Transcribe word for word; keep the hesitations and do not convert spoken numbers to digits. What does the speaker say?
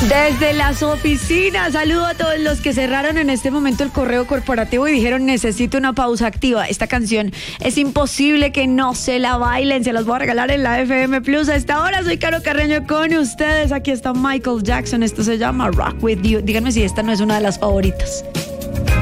Desde las oficinas, saludo a todos los que cerraron en este momento el correo corporativo y dijeron necesito una pausa activa. Esta canción es imposible que no se la bailen, se las voy a regalar en la F M Plus. A esta hora soy Caro Carreño con ustedes. Aquí está Michael Jackson, esto se llama Rock With You. Díganme si esta no es una de las favoritas.